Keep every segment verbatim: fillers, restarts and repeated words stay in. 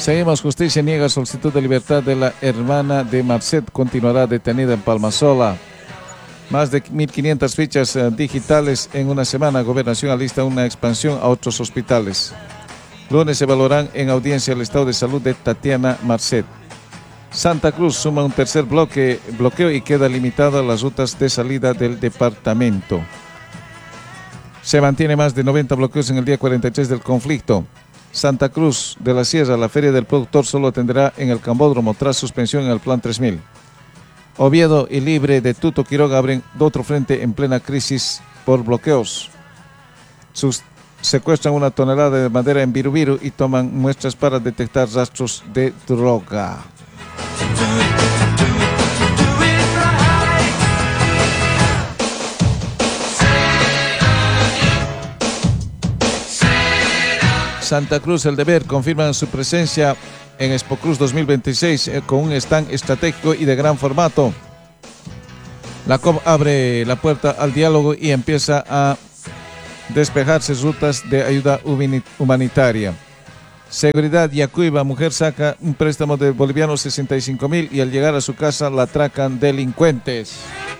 Seguimos. Justicia niega solicitud de libertad de la hermana de Marcet. Continuará detenida en Palmasola. Más de mil quinientas fichas uh, digitales en una semana. Gobernación alista una expansión a otros hospitales. Lunes se valorarán en audiencia el estado de salud de Tatiana Marcet. Santa Cruz suma un tercer bloque, bloqueo y queda limitada las rutas de salida del departamento. Se mantiene más de noventa bloqueos en el día cuarenta y tres del conflicto. Santa Cruz de la Sierra, la Feria del Productor solo atenderá en el Cambódromo tras suspensión en el Plan tres mil. Oviedo y Libre de Tuto Quiroga abren otro frente en plena crisis por bloqueos. Sus secuestran una tonelada de madera en Birubiru y toman muestras para detectar rastros de droga. Santa Cruz, El Deber confirman su presencia en Expo Cruz dos mil veintiséis eh, con un stand estratégico y de gran formato. La C O P abre la puerta al diálogo y empieza a despejarse rutas de ayuda humanitaria. Seguridad Yacuiba, mujer saca un préstamo de bolivianos sesenta y cinco mil y al llegar a su casa la atracan delincuentes.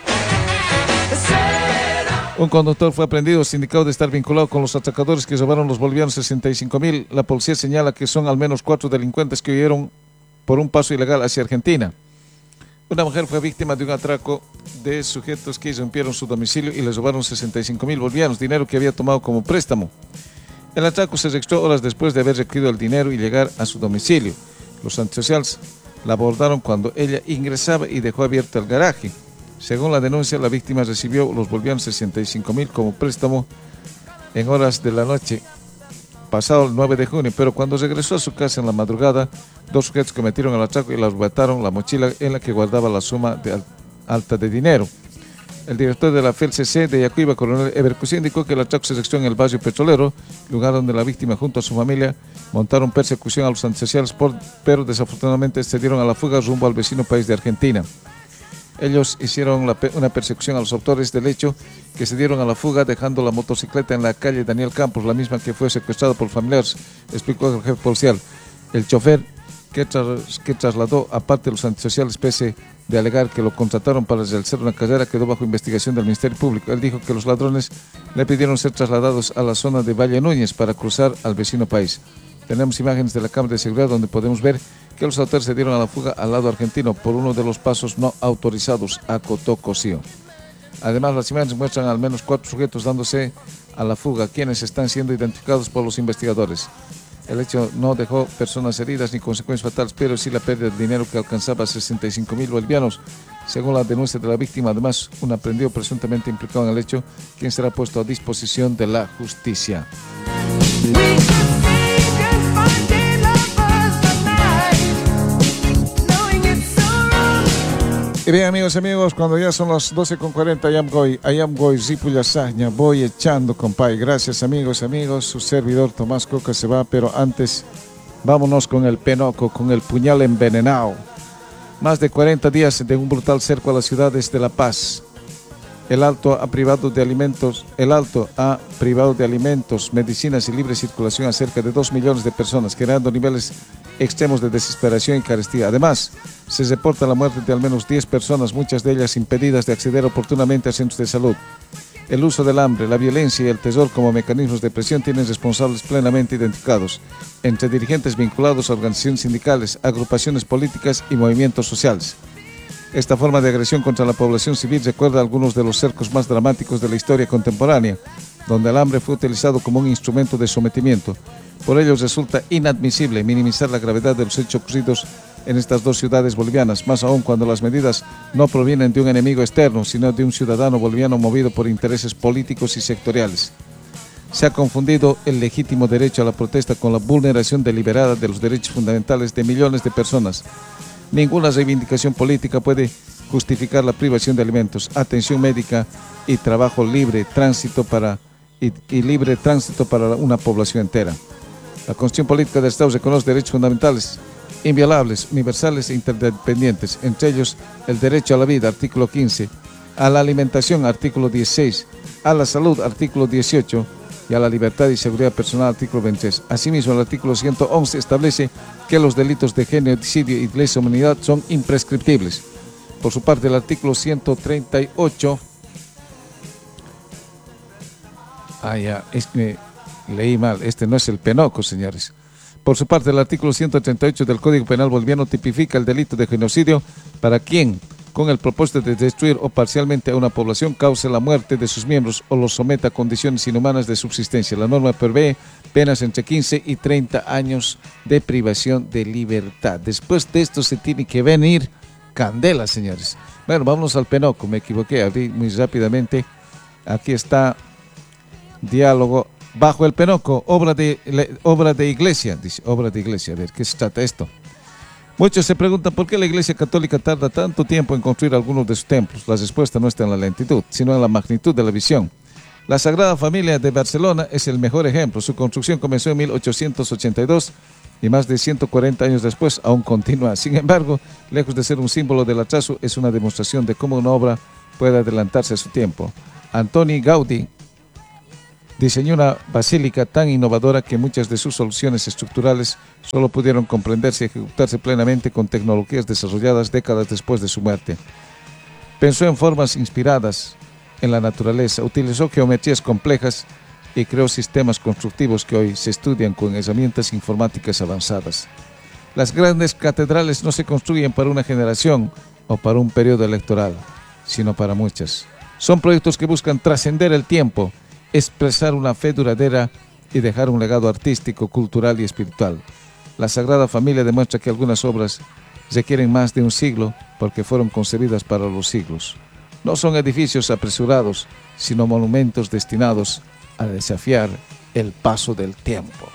Un conductor fue aprendido sindicado de estar vinculado con los atracadores que robaron los bolivianos sesenta y cinco mil. La policía señala que son al menos cuatro delincuentes que huyeron por un paso ilegal hacia Argentina. Una mujer fue víctima de un atraco de sujetos que rompieron su domicilio y les robaron sesenta y cinco mil bolivianos, dinero que había tomado como préstamo. El atraco se registró horas después de haber recogido el dinero y llegar a su domicilio. Los antisociales la abordaron cuando ella ingresaba y dejó abierto el garaje. Según la denuncia, la víctima recibió los bolivianos sesenta y cinco mil como préstamo en horas de la noche, pasado el nueve de junio, pero cuando regresó a su casa en la madrugada, dos sujetos cometieron el atraco y le arrebataron la mochila en la que guardaba la suma de alta de dinero. El director de la F E L C C de Yacuiba, coronel Evercusí, indicó que el atraco se registró en el barrio petrolero, lugar donde la víctima junto a su familia montaron persecución a los antisociales, por, pero desafortunadamente se dieron a la fuga rumbo al vecino país de Argentina. Ellos hicieron la, una persecución a los autores del hecho, que se dieron a la fuga dejando la motocicleta en la calle Daniel Campos, la misma que fue secuestrada por familiares, explicó el jefe policial. El chofer que, tras, que trasladó aparte de los antisociales, pese de alegar que lo contrataron para realizar una carrera, quedó bajo investigación del Ministerio Público. Él dijo que los ladrones le pidieron ser trasladados a la zona de Valle Núñez para cruzar al vecino país. Tenemos imágenes de la cámara de seguridad donde podemos ver que los autores se dieron a la fuga al lado argentino por uno de los pasos no autorizados, a Cotocosío. Además, las imágenes muestran al menos cuatro sujetos dándose a la fuga, quienes están siendo identificados por los investigadores. El hecho no dejó personas heridas ni consecuencias fatales, pero sí la pérdida de dinero que alcanzaba sesenta y cinco mil bolivianos. Según la denuncia de la víctima, además, un aprendido presuntamente implicado en el hecho, quien será puesto a disposición de la justicia. Y bien, amigos, amigos, cuando ya son las doce con cuarenta, I am going, I am going, Zipuyasaña, voy echando, compay. Gracias, amigos, amigos, su servidor Tomás Coca se va, pero antes, vámonos con el penoco, con el puñal envenenado. Más de cuarenta días de un brutal cerco a las ciudades de La Paz. El Alto ha privado de alimentos, el Alto ha privado de alimentos, medicinas y libre circulación a cerca de dos millones de personas, creando niveles extremos de desesperación y carestía. Además, se reporta la muerte de al menos diez personas, muchas de ellas impedidas de acceder oportunamente a centros de salud. El uso del hambre, la violencia y el terror como mecanismos de presión tienen responsables plenamente identificados entre dirigentes vinculados a organizaciones sindicales, agrupaciones políticas y movimientos sociales. Esta forma de agresión contra la población civil recuerda algunos de los cercos más dramáticos de la historia contemporánea, donde el hambre fue utilizado como un instrumento de sometimiento. Por ello resulta inadmisible minimizar la gravedad de los hechos ocurridos en estas dos ciudades bolivianas, más aún cuando las medidas no provienen de un enemigo externo, sino de un ciudadano boliviano movido por intereses políticos y sectoriales. Se ha confundido el legítimo derecho a la protesta con la vulneración deliberada de los derechos fundamentales de millones de personas. Ninguna reivindicación política puede justificar la privación de alimentos, atención médica y trabajo libre, tránsito para, y, y libre tránsito para una población entera. La Constitución Política del Estado reconoce derechos fundamentales, inviolables, universales e interdependientes, entre ellos el derecho a la vida, artículo quince, a la alimentación, artículo dieciséis, a la salud, artículo dieciocho, y a la libertad y seguridad personal, artículo veintitrés. Asimismo, el artículo ciento once establece que los delitos de genocidio y lesa humanidad son imprescriptibles. Por su parte, el artículo ciento treinta y ocho... Ah, ya, es que leí mal, este no es el Penoco, señores. Por su parte, el artículo ciento treinta y ocho del Código Penal boliviano tipifica el delito de genocidio para quien, con el propósito de destruir o parcialmente a una población, cause la muerte de sus miembros o los someta a condiciones inhumanas de subsistencia. La norma prevé penas entre quince y treinta años de privación de libertad. Después de esto se tiene que venir candela, señores. Bueno, vámonos al Penoco, me equivoqué, abrí muy rápidamente. Aquí está diálogo bajo el Penoco, obra de, obra de iglesia, dice, obra de iglesia. A ver, ¿qué se trata esto? Muchos se preguntan por qué la Iglesia Católica tarda tanto tiempo en construir algunos de sus templos. La respuesta no está en la lentitud, sino en la magnitud de la visión. La Sagrada Familia de Barcelona es el mejor ejemplo. Su construcción comenzó en mil ochocientos ochenta y dos y más de ciento cuarenta años después aún continúa. Sin embargo, lejos de ser un símbolo del atraso, es una demostración de cómo una obra puede adelantarse a su tiempo. Antoni Gaudí diseñó una basílica tan innovadora que muchas de sus soluciones estructurales solo pudieron comprenderse y ejecutarse plenamente con tecnologías desarrolladas décadas después de su muerte. Pensó en formas inspiradas en la naturaleza, utilizó geometrías complejas y creó sistemas constructivos que hoy se estudian con herramientas informáticas avanzadas. Las grandes catedrales no se construyen para una generación o para un periodo electoral, sino para muchas. Son proyectos que buscan trascender el tiempo, expresar una fe duradera y dejar un legado artístico, cultural y espiritual. La Sagrada Familia demuestra que algunas obras requieren más de un siglo porque fueron concebidas para los siglos. No son edificios apresurados, sino monumentos destinados a desafiar el paso del tiempo.